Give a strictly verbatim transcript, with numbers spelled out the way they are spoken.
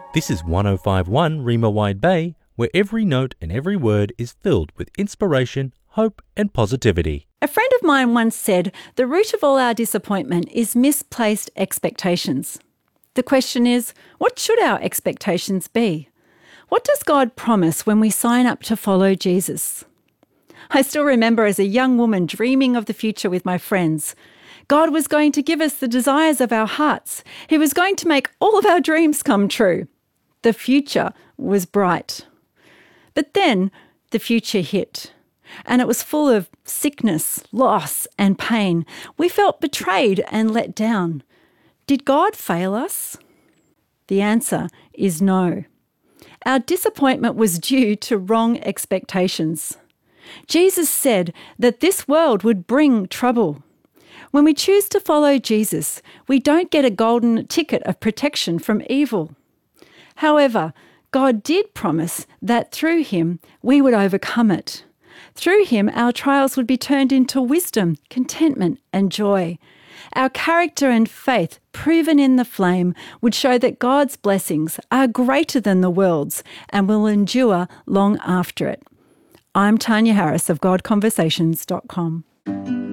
This is one oh five point one Rima Wide Bay, where every note and every word is filled with inspiration, hope and positivity. A friend of mine once said, the root of all our disappointment is misplaced expectations. The question is, what should our expectations be? What does God promise when we sign up to follow Jesus? I still remember as a young woman dreaming of the future with my friends. God was going to give us the desires of our hearts. He was going to make all of our dreams come true. The future was bright. But then the future hit, and it was full of sickness, loss, and pain. We felt betrayed and let down. Did God fail us? The answer is no. Our disappointment was due to wrong expectations. Jesus said that this world would bring trouble. When we choose to follow Jesus, we don't get a golden ticket of protection from evil. However, God did promise that through him we would overcome it. Through him, our trials would be turned into wisdom, contentment, and joy. Our character and faith, proven in the flame, would show that God's blessings are greater than the world's and will endure long after it. I'm Tanya Harris of God Conversations dot com.